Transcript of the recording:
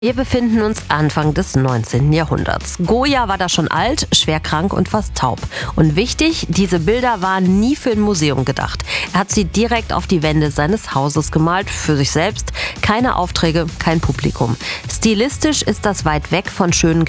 Wir befinden uns Anfang des 19. Jahrhunderts. Goya war da schon alt, schwer krank und fast taub. Und wichtig, diese Bilder waren nie für ein Museum gedacht. Er hat sie direkt auf die Wände seines Hauses gemalt, für sich selbst. Keine Aufträge, kein Publikum. Stilistisch ist das weit weg von schönen